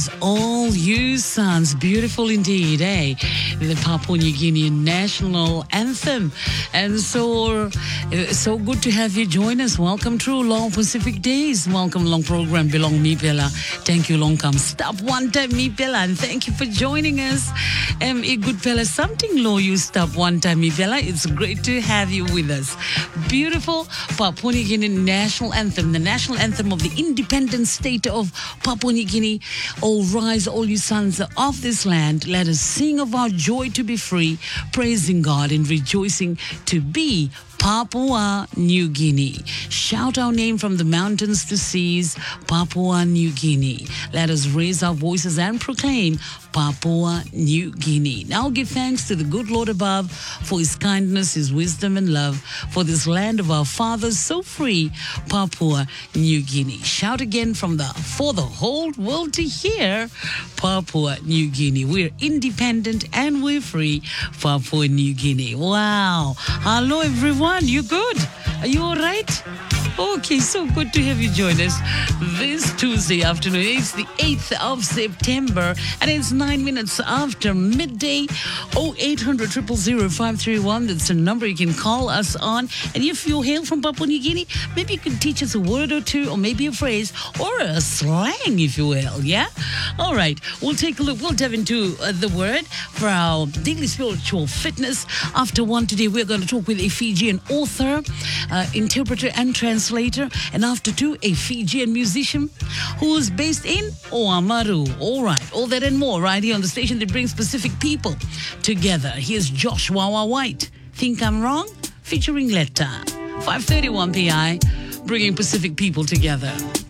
Rise all you sons. Beautiful indeed, eh? The Papua New Guinea national anthem. And so good to have you join us. Welcome to Long Pacific Days. Welcome long program Belong Mi Pela. Thank you long come. Stop one time Mi Pela and thank you for joining us. A good fella something low you stop one time Mi Pela. It's great to have you with us. Beautiful Papua New Guinea national anthem, the national anthem of the independent state of Papua New Guinea. Oh, rise all you sons of this land. Let us sing of our joy to be free, praising God and rejoicing to be Papua New Guinea. Shout our name from the mountains to seas, Papua New Guinea. Let us raise our voices and proclaim Papua New Guinea. Now give thanks to the good Lord above for his kindness, his wisdom and love for this land of our fathers so free, Papua New Guinea. Shout again for the whole world to hear, Papua New Guinea. We're independent and we're free, Papua New Guinea. Wow. Hello everyone. You good? Are you all right? Okay, so good to have you join us this Tuesday afternoon. It's the 8th of September and it's 9 minutes after midday. 0800 000 531. That's the number you can call us on. And if you hail from Papua New Guinea, maybe you can teach us a word or two or maybe a phrase or a slang, if you will. Yeah? All right. We'll take a look. We'll dive into the word for our daily spiritual fitness. After one today, we're going to talk with a Fijian author, interpreter and translator. And after two, a Fijian musician who's based in Oamaru. All right, all that and more right here on the station that brings Pacific people together. Here's Joshua White, Think I'm Wrong, featuring Letta. 5:31 PI, bringing Pacific people together.